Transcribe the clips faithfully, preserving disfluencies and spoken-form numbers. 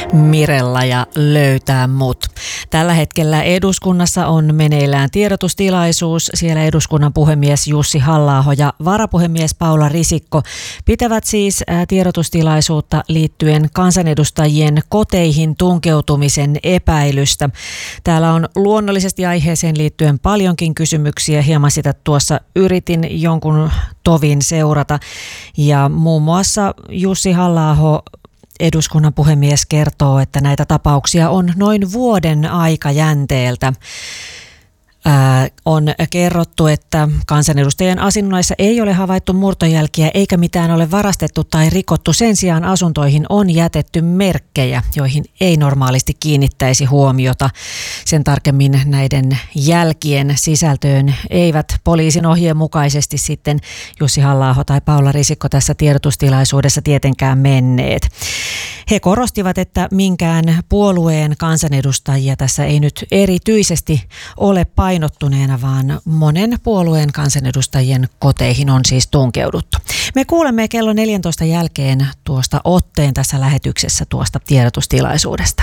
Mirella ja Löytää mut. Tällä hetkellä eduskunnassa on meneillään tiedotustilaisuus. Siellä eduskunnan puhemies Jussi Halla-aho ja varapuhemies Paula Risikko pitävät siis tiedotustilaisuutta liittyen kansanedustajien koteihin tunkeutumisen epäilystä. Täällä on luonnollisesti aiheeseen liittyen paljonkin kysymyksiä. Hieman sitä tuossa yritin jonkun tovin seurata. Ja muun muassa Jussi Halla-aho, eduskunnan puhemies, kertoo, että näitä tapauksia on noin vuoden aikajänteeltä. Ää, on kerrottu, että kansanedustajien asunnoissa ei ole havaittu murtojälkiä eikä mitään ole varastettu tai rikottu. Sen sijaan asuntoihin on jätetty merkkejä, joihin ei normaalisti kiinnittäisi huomiota. Sen tarkemmin näiden jälkien sisältöön eivät poliisin ohjeen mukaisesti sitten Jussi Halla-aho tai Paula Risikko tässä tiedotustilaisuudessa tietenkään menneet. He korostivat, että minkään puolueen kansanedustajia tässä ei nyt erityisesti ole painottuneena, vaan monen puolueen kansanedustajien koteihin on siis tunkeuduttu. Me kuulemme kello neljäntoista jälkeen tuosta otteen tässä lähetyksessä tuosta tiedotustilaisuudesta.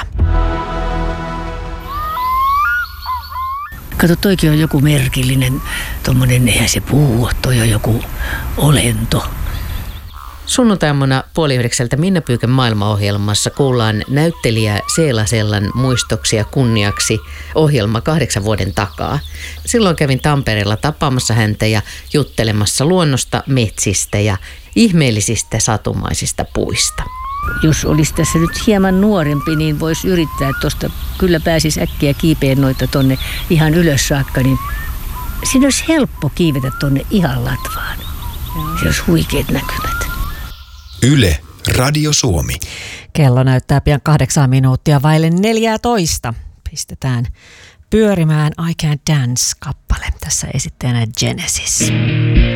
Kato, toikin on joku merkillinen, tommonen, eihän se puu, toi on joku olento. Sunnuntaimuna puoli yhdeksältä Minna Pyyken maailmaohjelmassa kuullaan näyttelijä Seela Sellan muistoksia kunniaksi ohjelma kahdeksan vuoden takaa. Silloin kävin Tampereella tapaamassa häntä ja juttelemassa luonnosta, metsistä ja ihmeellisistä satumaisista puista. Jos olisi tässä nyt hieman nuorempi, niin voisi yrittää tuosta, kyllä pääsisi äkkiä kiipeen noita tonne ihan ylös saakka, niin siinä olisi helppo kiivetä tonne ihan latvaan. Siinä olisi huikeat näkymät. Yle, Radio Suomi. Kello näyttää pian kahdeksan minuuttia vaille neljätoista. Pistetään pyörimään I Can't Dance -kappale. Tässä esittäjänä Genesis.